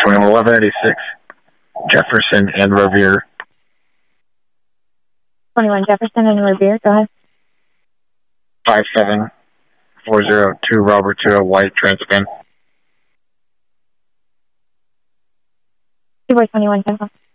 between 1186 Jefferson and Revere. 21 Jefferson and Revere, go ahead. 57402 Robert to a white transit van. 2 21 10.